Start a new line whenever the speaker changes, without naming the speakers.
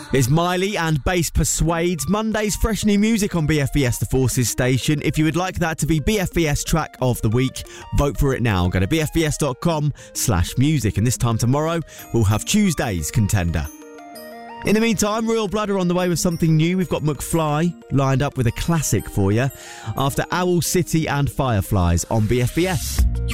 It's Miley and Bass Persuades. Monday's fresh new music on BFBS The Forces station. If you would like that to be BFBS track of the week, vote for it now. Go to bfbs.com/music. And this time tomorrow, we'll have Tuesday's contender. In the meantime, Royal Blood are on the way with something new. We've got McFly lined up with a classic for you after Owl City and Fireflies on BFBS.